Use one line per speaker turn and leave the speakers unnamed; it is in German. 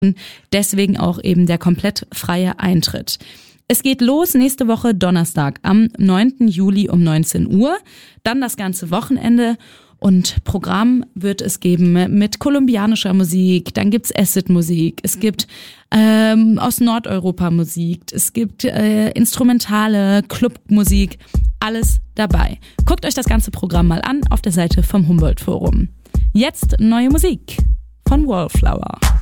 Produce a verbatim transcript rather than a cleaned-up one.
Deswegen auch eben der komplett freie Eintritt. Es geht los nächste Woche Donnerstag am neunten Juli um neunzehn Uhr. Dann das ganze Wochenende. Und Programm wird es geben mit kolumbianischer Musik, dann gibt's Acid-Musik, es gibt ähm, aus Nordeuropa Musik, es gibt äh, instrumentale Clubmusik, alles dabei. Guckt euch das ganze Programm mal an auf der Seite vom Humboldt Forum. Jetzt neue Musik von Wallflower.